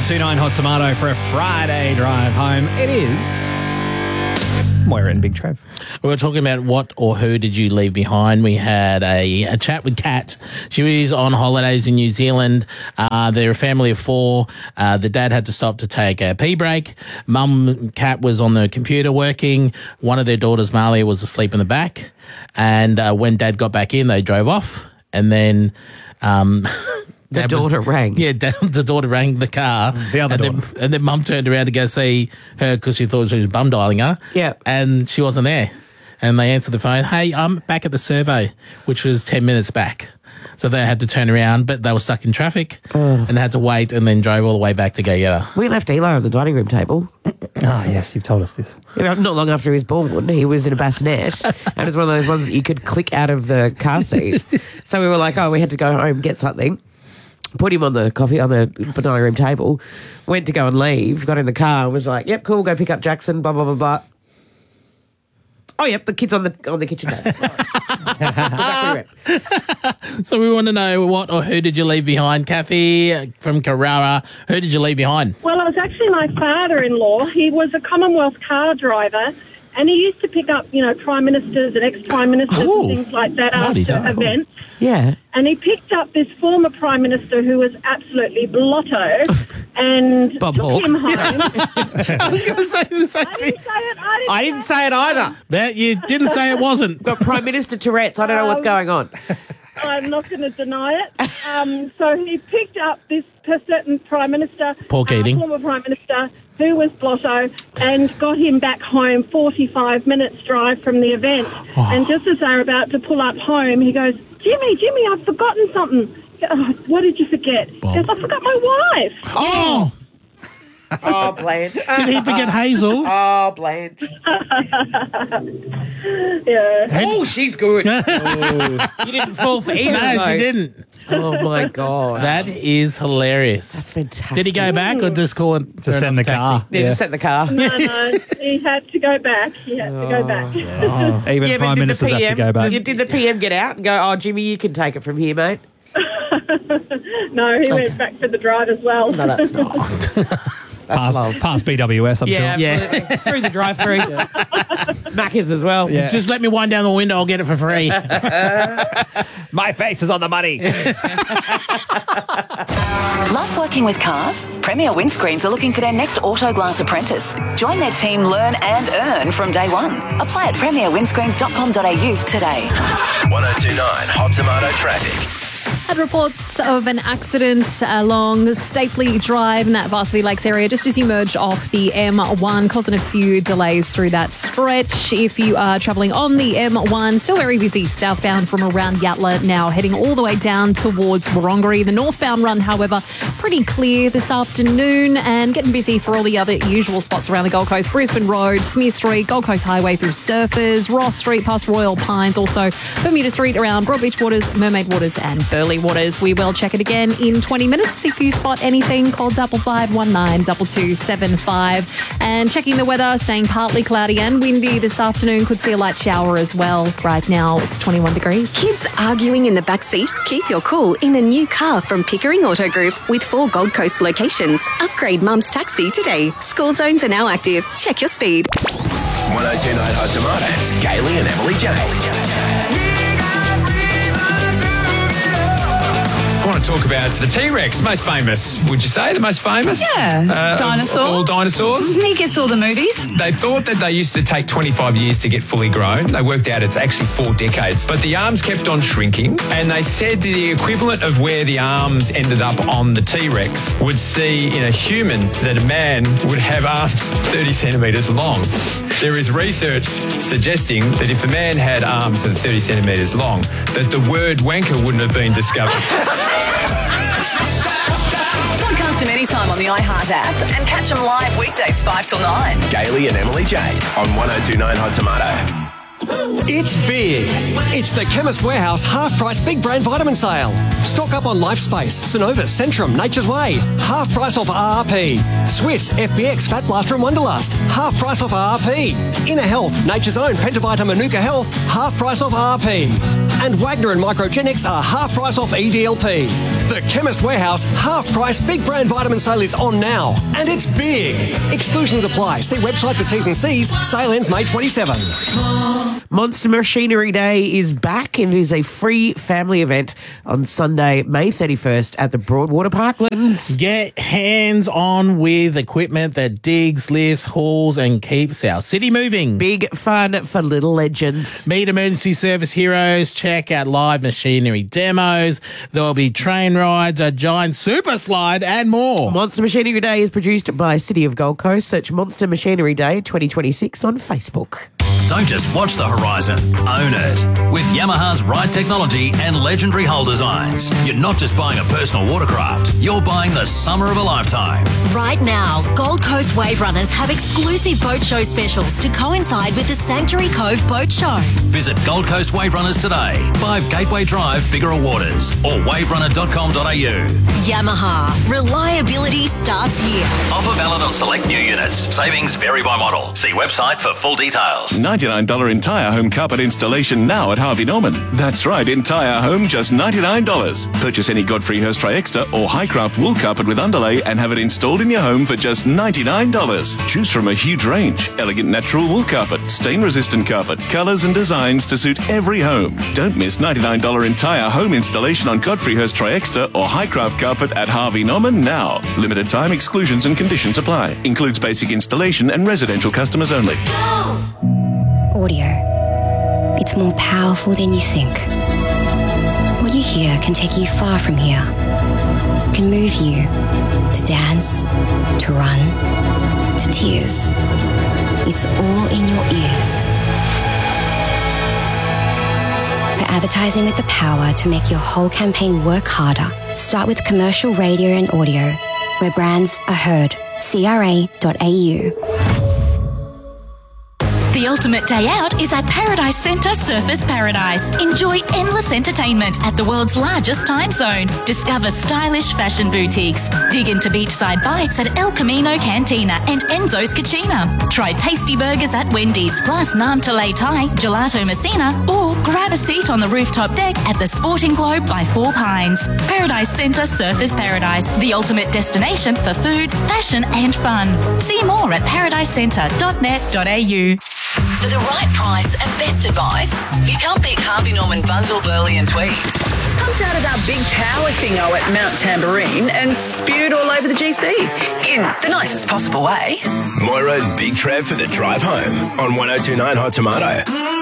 1029 Hot Tomato for a Friday drive home. It is Moira and Big Trev. We were talking about what or who did you leave behind. We had a chat with Kat. She was on holidays in New Zealand. They're a family of four. The dad had to stop to take a pee break. Mum, Kat, was on the computer working. One of their daughters, Malia, was asleep in the back. And when Dad got back in, they drove off. And then... The daughter rang. Yeah, the daughter rang the car. The other daughter. And then Mum turned around to go see her because she thought she was bum dialing her. Yeah. And she wasn't there. And they answered the phone, hey, I'm back at the servo, which was 10 minutes back. So they had to turn around, but they were stuck in traffic and had to wait and then drove all the way back to go get her. We left Eli on the dining room table. Yes, you've told us this. Not long after he was born, he was in a bassinet, and it was one of those ones that you could click out of the car seat. So we were like, we had to go home, get something. Put him on the dining room table, went to go and leave, got in the car and was like, yep, cool, go pick up Jackson, blah, blah, blah, blah. Oh, yep, the kid's on the kitchen table. So we want to know what or who did you leave behind? Kathy from Carrara, who did you leave behind? Well, it was actually my father-in-law. He was a Commonwealth car driver, and he used to pick up, Prime Ministers and ex-Prime Ministers and things like that after events. Yeah. And he picked up this former Prime Minister who was absolutely blotto and Bob took Hawke. him home. I was going to say the same I thing. didn't say it. I didn't say it either. That you didn't say it wasn't. Got Prime Minister Tourette's. I don't know what's going on. I'm not going to deny it. So he picked up this certain Prime Minister, Paul Keating. former Prime Minister, who was blotto, and got him back home 45 minutes drive from the event. And just as they were about to pull up home, he goes, Jimmy, I've forgotten something. What did you forget? He goes, I forgot my wife. Oh, Oh, Blanche. did he forget Hazel? Oh, Blanche. Yeah. Oh, she's good. You didn't fall for either of No, those. she didn't. Oh, my God. That is hilarious. That's fantastic. Did he go back or just call it To send the car. Yeah, just set the car. No, he had to go back. Even Yeah, but Prime did Ministers the PM, have to go back. Did the PM get out and go, Jimmy, you can take it from here, mate? No, he went back for the drive as well. No, that's not. That's love. Past BWS, I'm Yeah, sure. absolutely. Through the drive-through. Macca's as well. Yeah. Just let me wind down the window, I'll get it for free. My face is on the money. Love working with cars? Premier Windscreens are looking for their next Autoglass apprentice. Join their team, learn and earn from day one. Apply at premierwindscreens.com.au today. 1029 Hot Tomato Traffic. Had reports of an accident along Stapley Drive in that Varsity Lakes area just as you merge off the M1, causing a few delays through that stretch. If you are travelling on the M1, still very busy southbound from around Yatala now, heading all the way down towards Wurrunggeri. The northbound run, however, pretty clear this afternoon and getting busy for all the other usual spots around the Gold Coast. Brisbane Road, Smith Street, Gold Coast Highway through Surfers, Ross Street past Royal Pines, also Bermuda Street around Broadbeach Waters, Mermaid Waters and Burleigh Waters. We will check it again in 20 minutes. If you spot anything, call 5519 2275. And checking the weather, staying partly cloudy and windy this afternoon. Could see a light shower as well. Right now, it's 21 degrees. Kids arguing in the back seat? Keep your cool in a new car from Pickering Auto Group with 4 Gold Coast locations. Upgrade Mum's taxi today. School zones are now active. Check your speed. 1029 Hot Tomatoes. Kaylee and Emily Jane. I want to talk about the T-Rex, most famous. Would you say the most famous? Yeah, dinosaur. Of all dinosaurs. He gets all the movies. They thought that they used to take 25 years to get fully grown. They worked out it's actually 4 decades. But the arms kept on shrinking, and they said the equivalent of where the arms ended up on the T-Rex would see in a human that a man would have arms 30 centimetres long. There is research suggesting that if a man had arms that are 30 centimetres long, that the word wanker wouldn't have been discovered. Podcast them anytime on the iHeart app and catch them live weekdays 5 till 9. Kaylee and Emily Jade on 1029 Hot Tomato. It's big. It's the Chemist Warehouse half-price big brand vitamin sale. Stock up on LifeSpace, Synovus, Centrum, Nature's Way. Half price off RRP. Swiss, FBX, Fat Blaster and Wonderlust. Half price off RRP. Inner Health, Nature's Own, Pentavita, Manuka Health. Half price off RRP. And Wagner and Microgenics are half price off EDLP. The Chemist Warehouse half-price big brand vitamin sale is on now. And it's big. Exclusions apply. See website for T's and C's. Sale ends May 27. Monster Machinery Day is back and it is a free family event on Sunday, May 31st at the Broadwater Parklands. Get hands-on with equipment that digs, lifts, hauls and keeps our city moving. Big fun for little legends. Meet emergency service heroes. Check out live machinery demos. There will be train rides, a giant super slide and more. Monster Machinery Day is produced by City of Gold Coast. Search Monster Machinery Day 2026 on Facebook. Don't just watch the horizon, own it. With Yamaha's right technology and legendary hull designs, you're not just buying a personal watercraft, you're buying the summer of a lifetime. Right now, Gold Coast Wave Runners have exclusive boat show specials to coincide with the Sanctuary Cove Boat Show. Visit Gold Coast Wave Runners today, 5 Gateway Drive, Biggerah Waters, or waverunner.com.au. Yamaha, reliability starts here. Offer valid on select new units. Savings vary by model. See website for full details. $99 entire home carpet installation now at Harvey Norman. That's right, entire home just $99. Purchase any Godfrey Hirst Tri-Extra or Highcraft wool carpet with underlay and have it installed in your home for just $99. Choose from a huge range. Elegant natural wool carpet, stain-resistant carpet, colours and designs to suit every home. Don't miss $99 entire home installation on Godfrey Hirst Tri-Extra or Highcraft carpet at Harvey Norman now. Limited time exclusions and conditions apply. Includes basic installation and residential customers only. Audio. It's more powerful than you think. What you hear can take you far from here. It can move you to dance, to run, to tears. It's all in your ears. For advertising with the power to make your whole campaign work harder, start with commercial radio and audio, where brands are heard. CRA.au. The ultimate day out is at Paradise Centre Surfers Paradise. Enjoy endless entertainment at the world's largest time zone. Discover stylish fashion boutiques. Dig into beachside bites at El Camino Cantina and Enzo's Cucina. Try tasty burgers at Wendy's, plus Nam Talay Thai, Gelato Messina, or grab a seat on the rooftop deck at the Sporting Globe by Four Pines. Paradise Centre Surfers Paradise, the ultimate destination for food, fashion and fun. See more at paradisecentre.net.au. For the right price and best advice, you can't beat Harvey Norman Bundle, Burley and Tweed. Pumped out of that big tower thingo at Mount Tambourine and spewed all over the GC in the nicest possible way. Moira and Big Trev for the drive home on 102.9 Hot Tomato.